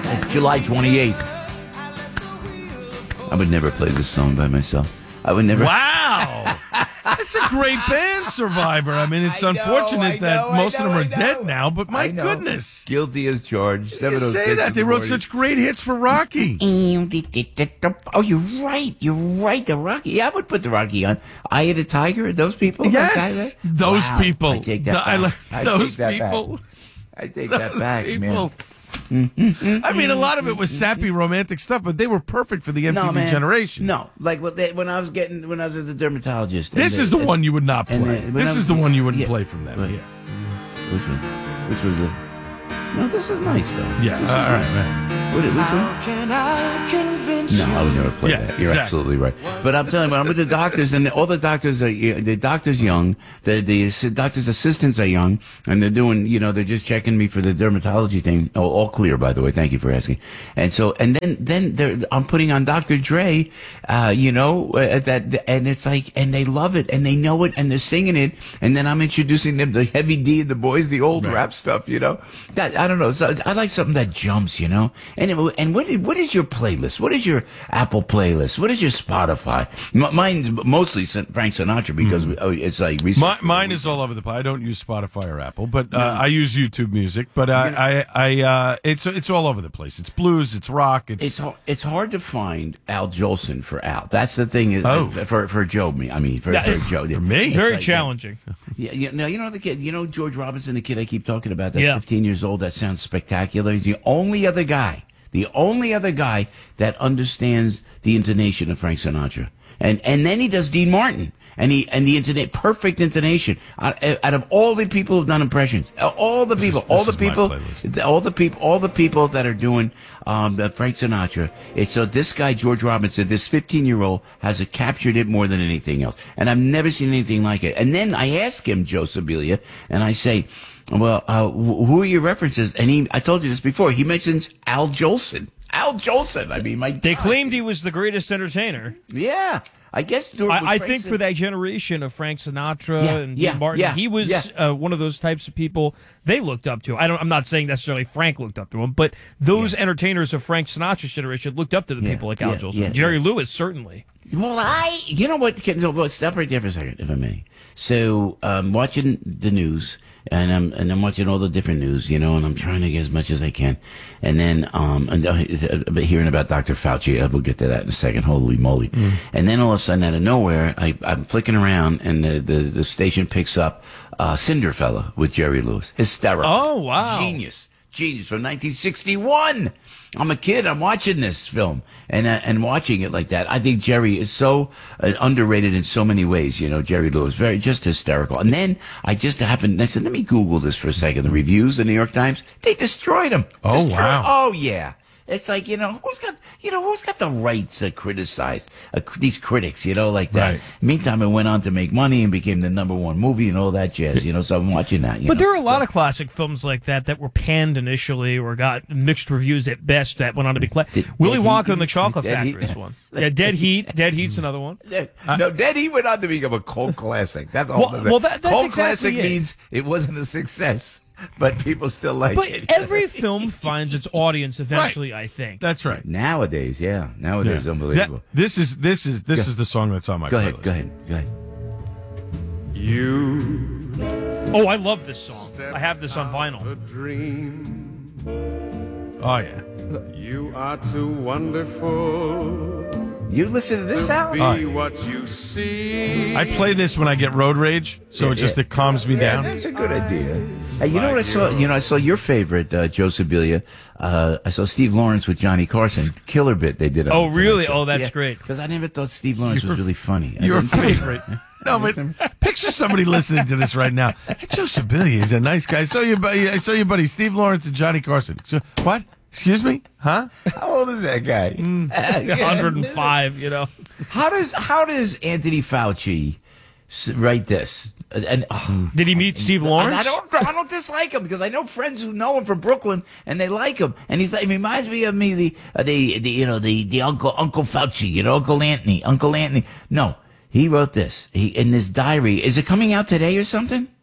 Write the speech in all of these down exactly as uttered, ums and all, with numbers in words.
July twenty-eighth. I would never play this song by myself. I would never. Wow. It's a great band, Survivor. I mean, it's I know, unfortunate I know, that most I know, of them are I know. dead now, but my goodness. Guilty as charged. You seven oh six say that. in They the wrote morning. such great hits for Rocky. Oh, you're right. You're right. The Rocky. Yeah, I would put the Rocky on. Eye of the Tiger. Those people. Yes. Those Wow. people. I take that The- back. I like I those take that people. Back. I take Those that back, people. man. I mean, a lot of it was sappy romantic stuff, but they were perfect for the M T V No, man. generation. No, like when, they, when I was getting when I was at the dermatologist. and This they- is the and- one you would not and play. then- when This I is was- the one you wouldn't yeah. play from them. Right. Yeah. Which one? Which was the? No, this is nice though. Yeah. This is all right, nice. right. What, which one? How can I convince No, I would never play Yeah, that. You're exactly. absolutely right. But I'm telling you, when I'm with the doctors, and all the doctors are, the doctor's young, the the assi- doctor's assistants are young, and they're doing, you know, they're just checking me for the dermatology thing. Oh, all clear, by the way. Thank you for asking. And so, and then, then they're, I'm putting on Doctor Dre, uh, you know, uh, that, and it's like, and they love it, and they know it, and they're singing it, and then I'm introducing them to Heavy D and the Boys, the old Right. rap stuff, you know. That, I don't know. So I like something that jumps, you know. And it, and what is, what is your playlist? What is your Apple playlist? What is your Spotify? M- mine's mostly Frank Sinatra because we, oh, it's like research My, for the mine week. is all over the place. I don't use Spotify or Apple, but uh, I use YouTube Music. But I, I, I uh, it's it's all over the place. It's blues, it's rock, it's, It's hard, it's hard to find Al Jolson for Al. That's the thing. Is, Oh. uh, for for Joe, me. I mean, for, Yeah, for it- Joe. for me? It's Very like, challenging. Yeah, yeah. Now you know the kid. You know George Robinson, the kid I keep talking about. That's Yeah. fifteen years old. That sounds spectacular. He's the only other guy. The only other guy that understands the intonation of Frank Sinatra. And and then he does Dean Martin. And he and the internet perfect intonation out, out of all the people who've done impressions, all the people, is- all this the is my people, playlist. all the people, all the people that are doing um, the Frank Sinatra. It's so this guy George Robinson, this fifteen year old, has captured it more than anything else, and I've never seen anything like it. And then I ask him, Joe Sibilia, and I say, "Well, uh, wh- who are your references?" And he, I told you this before. He mentions Al Jolson. Al Jolson. I mean, my They God. claimed he was the greatest entertainer. Yeah, I guess. with I, I Frank think Sin- for that generation of Frank Sinatra Yeah, and yeah, Dean Martin, yeah, he was yeah. uh, one of those types of people they looked up to. I don't. I'm not saying necessarily Frank looked up to him, but those entertainers of Frank Sinatra's generation looked up to the Yeah, people like Al yeah, Jolson, yeah, Jerry yeah. Lewis, certainly. Well, I, you know what? Can, no, well, stop right there for a second, if I may. So, um, watching the news, and I'm and I'm watching all the different news, you know, and I'm trying to get as much as I can, and then um, and, uh, hearing about Doctor Fauci, uh, we'll get to that in a second. Holy moly! Mm. And then all of a sudden, out of nowhere, I, I'm flicking around, and the the, the station picks up uh, Cinderfella with Jerry Lewis. Hysterical. Oh, wow. Genius. Genius from nineteen sixty-one. I'm a kid. I'm watching this film and uh, and watching it like that. I think Jerry is so uh, underrated in so many ways. You know, Jerry Lewis, very just hysterical. And then I just happened. I said, let me Google this for a second. The reviews, the New York Times, they destroyed him. Oh, Destroyed- wow. Oh yeah. It's like, you know, who's got, you know, who's got the right to criticize uh, these critics, you know, like that. Right. Meantime, it went on to make money and became the number one movie and all that jazz, you know, so I'm watching that. You But know? there are a lot of classic films like that that were panned initially or got mixed reviews at best that went on to be classic. Did- Willy Dead Wonka Heat- and the Chocolate Dead Heat- Factory is one. Yeah, Dead Heat. Dead Heat's another one. No, then he went on to become a cult classic. That's all. Well- well, that- that's cult exactly classic it. means it wasn't a success, but people still like But it. every film finds its audience eventually, I think. That's right. Nowadays, yeah, nowadays, Yeah. unbelievable. That- this is this is this Go- is the song that's on my Go playlist. ahead, go ahead, go ahead. You Oh, I love this song. I have this on a vinyl. dream. Oh yeah. You are too wonderful You listen to this to out? be Oh, yeah. what you see. I play this when I get road rage, so Yeah, it just yeah. it calms me Yeah, down. that's a good idea. Hey, you know what I saw? You know, I saw your favorite, uh, Joe Sibilia. Uh, I saw Steve Lawrence with Johnny Carson. Killer bit they did. On Oh, the Tonight really? Show. Oh, that's Yeah, great. Because I never thought Steve Lawrence was really funny. I Your didn't think- favorite. No, but picture somebody listening to this right now. Hey, Joe Sibilia is a nice guy. I saw your buddy, I saw your buddy Steve Lawrence and Johnny Carson. So, what? Excuse me? Huh? How old is that guy? one hundred five, you know. How does how does Anthony Fauci s- write this? And, oh, Did he meet Steve Lawrence? I, I don't I don't dislike him because I know friends who know him from Brooklyn and they like him. And he's like, he reminds me of me the uh, the, the you know the the Uncle Uncle Fauci, you know Uncle Anthony, Uncle Anthony. No, he wrote this. He in this diary. Is it coming out today or something?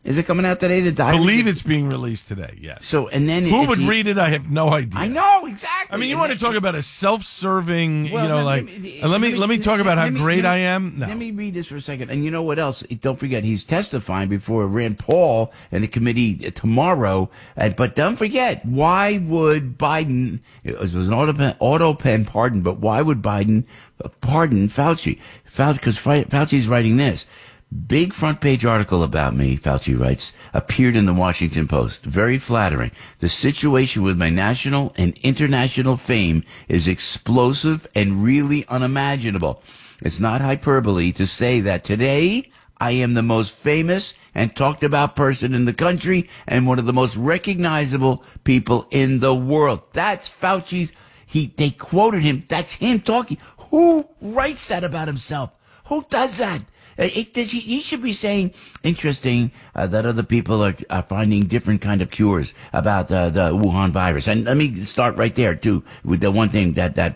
Is it coming out today? The diary. I believe it's being released today. Yes. So and then Who if would he- read it? I have no idea. I know exactly. I mean, you And want to that- talk about a self-serving, Well, you know, let- like. let me- and let me let me talk about how let me- great let I me- am. No. Let me read this for a second. And you know what else? Don't forget, he's testifying before Rand Paul and the committee tomorrow. And, but don't forget, why would Biden? It was an auto pen, auto pen pardon, but why would Biden pardon Fauci? Fauci, because Fauci's writing this. Big front page article about me, Fauci writes, appeared in the Washington Post. Very flattering. The situation with my national and international fame is explosive and really unimaginable. It's not hyperbole to say that today I am the most famous and talked about person in the country and one of the most recognizable people in the world. That's Fauci's. He, they quoted him. That's him talking. Who writes that about himself? Who does that? It, it, he should be saying, interesting uh, that other people are, are finding different kind of cures about uh, the Wuhan virus. And let me start right there, too, with the one thing that, that